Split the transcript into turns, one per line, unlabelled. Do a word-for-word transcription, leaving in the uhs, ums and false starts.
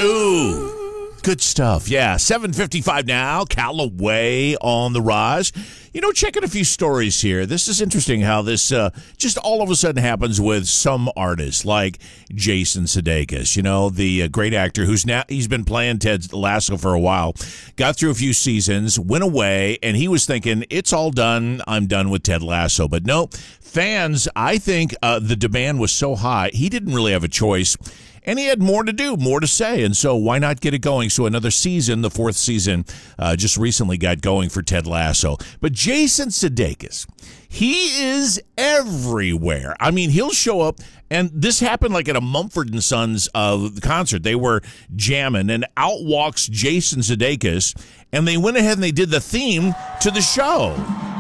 Ooh. Good stuff. Yeah, seven fifty-five now. Callaway on the rise. You know, checking a few stories here. This is interesting how this uh, just all of a sudden happens with some artists like Jason Sudeikis, you know, the uh, great actor who's now, he's been playing Ted Lasso for a while, got through a few seasons, went away, and he was thinking, it's all done. I'm done with Ted Lasso. But no, fans, I think uh, the demand was so high, he didn't really have a choice. And he had more to do, more to say, and so why not get it going? So another season, the fourth season, uh, just recently got going for Ted Lasso. But Jason Sudeikis, he is everywhere. I mean, he'll show up, and this happened like at a Mumford and Sons uh, concert. They were jamming, and out walks Jason Sudeikis, and they went ahead and they did the theme to the show.